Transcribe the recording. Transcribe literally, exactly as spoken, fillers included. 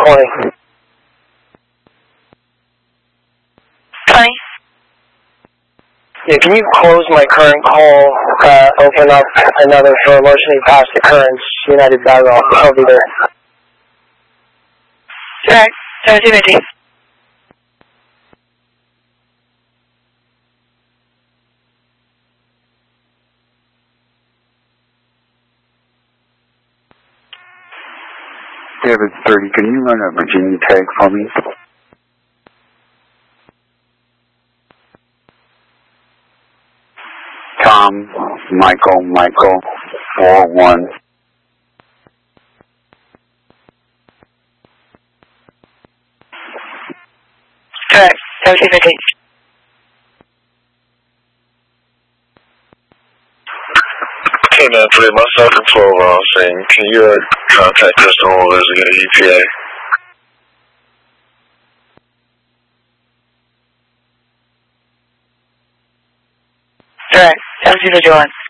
twenty. twenty. Yeah, can you close my current call, uh, open up another for emotionally past occurrence, United Background? I'll be there. Alright, seventeen fifty. David thirty, can you run a Virginia tag for me? Tom, Michael, Michael, four one. Alright, seventeen fifty. Hey man, three, myself and twelve are all saying, can you uh, contact Crystal Holders to get an E T A? Alright, seventeen fifty-one.